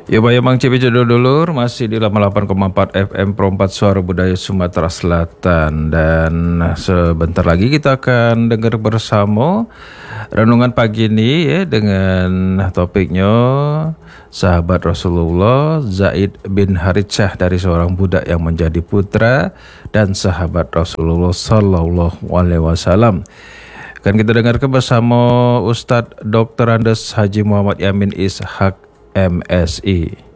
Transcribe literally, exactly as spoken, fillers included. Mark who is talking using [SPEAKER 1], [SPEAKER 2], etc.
[SPEAKER 1] Ya Bayu Mang Cipi Jodoh Dulur masih di delapan puluh delapan koma empat F M Pro empat Suara Budaya Sumatera Selatan. Dan sebentar lagi kita akan dengar bersama renungan pagi ini ya, dengan topiknya sahabat Rasulullah Zaid bin Harithah, dari seorang budak yang menjadi putra dan sahabat Rasulullah Sallallahu Alaihi Wasallam. Akan kita dengarkan bersama Ustadz doktor Andes Haji Muhammad Yamin Ishak M Si.